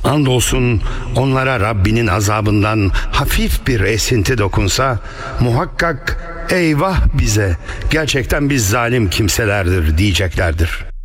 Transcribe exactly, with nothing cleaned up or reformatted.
Andolsun onlara Rabbinin azabından hafif bir esinti dokunsa, muhakkak eyvah bize, gerçekten biz zalim kimselerdir diyeceklerdir.